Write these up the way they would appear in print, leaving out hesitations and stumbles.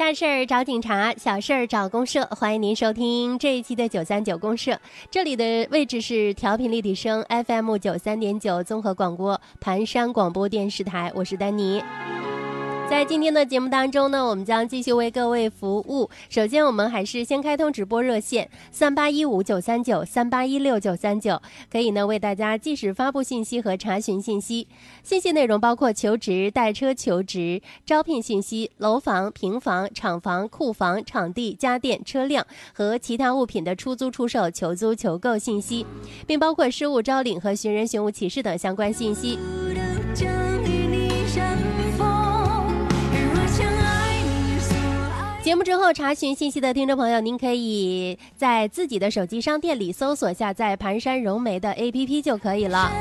大事儿找警察，小事儿找公社，欢迎您收听这一期的939公社。这里的位置是调频立体声 FM93.9 综合广播盘山广播电视台，我是丹妮。在今天的节目当中呢，我们将继续为各位服务。首先我们还是先开通直播热线3815-939 3816-939，可以呢为大家即时发布信息和查询信息。信息内容包括求职、代车求职、招聘信息、楼房、平房、厂房、库房、场地、家电、车辆和其他物品的出租、出售、求租、求购信息，并包括失物招领和寻人寻物启事等相关信息。节目之后查询信息的听众朋友，您可以在自己的手机商店里搜索下载盘山融媒的 APP 就可以了。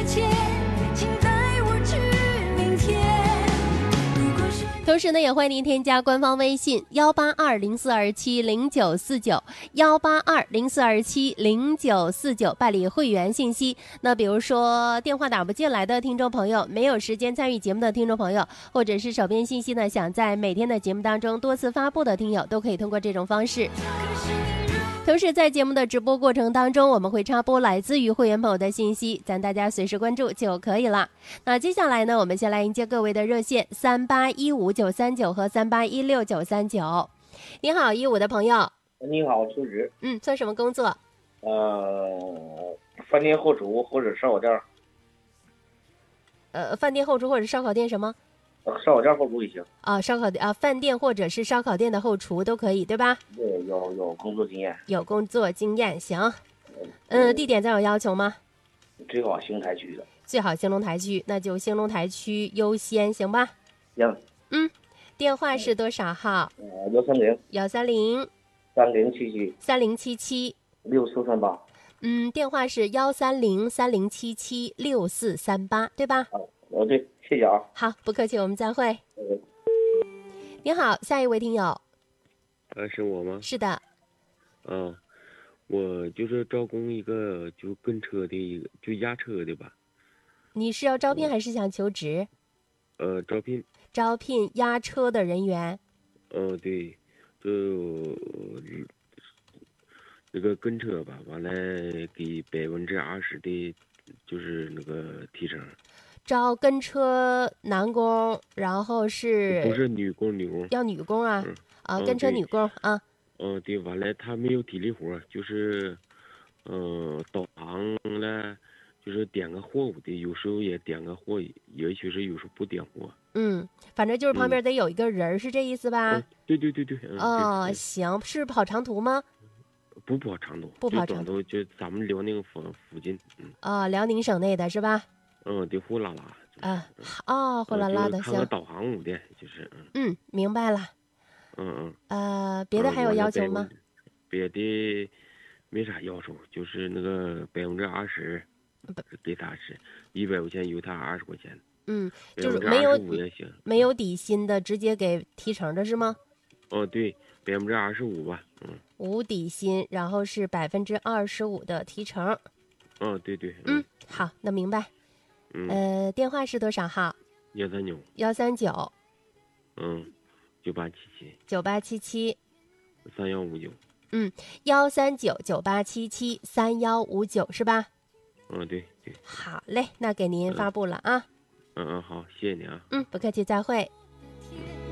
同时呢，也欢迎您添加官方微信18204270949 18204270949办理会员信息。那比如说电话打不进来的听众朋友，没有时间参与节目的听众朋友，或者是手边信息呢想在每天的节目当中多次发布的听友，都可以通过这种方式。同时在节目的直播过程当中，我们会插播来自于会员朋友的信息，咱大家随时关注就可以了。那接下来呢，我们先来迎接各位的热线3815-939和3816-939。你好，15的朋友。 你好，求职。 做什么工作？ 饭店后厨或者烧烤店。 饭店后厨或者烧烤店什么？ 烧烤店后厨也行啊，烧烤店啊，饭店或者是烧烤店的后厨都可以，对吧？ 对，有工作经验。 有工作经验，行。地点再有要求吗？ 最好兴隆台区的。 最好兴隆台区，那就兴隆台区优先，行吧？ 行。 电话是多少号 ？130 3077 6438。 电话是130 3077 6438，对吧？ 对，谢谢啊。 好，不客气，我们再会。你好，下一位听友。 是我吗？ 是的。 我就是招工一个就跟车的一个就押车的吧。 你是要招聘还是想求职？ 招聘。 招聘押车的人员。 对，就那个跟车吧，完了给20%的，就是那个提成。 招跟车男工，然后是不是女工？ 要女工啊？跟车女工啊。 对，完了他没有体力活，就是导航了，就是点个货物的，有时候也点个货，也许是有时候不点货。 反正就是旁边得有一个人，是这意思吧？ 对。 行，是跑长途吗？ 不跑长途， 不跑长途， 就咱们辽宁附近。 辽宁省内的是吧？ 对，呼啦啦。 呼啦啦的，行。 看个导航物的，就是。 明白了。别的还有要求吗？ 别的没啥要求，就是那个20%给他是100块钱，由他20块钱。 就是没有底薪的，直接给提成的是吗？ 对，25%吧。 无底薪，然后是25%的提成。 对。 好，那明白。电话是多少号 ？139。 9877 3159。 13998773159是吧？ 对。 好嘞，那给您发布了啊。 好，谢谢你啊。 不客气，再会。